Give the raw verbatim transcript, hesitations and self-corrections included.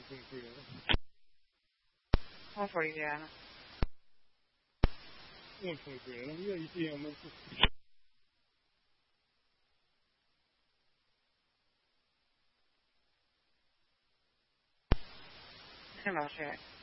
对对。 我回家了。 我同学，我一点没不。 是老师。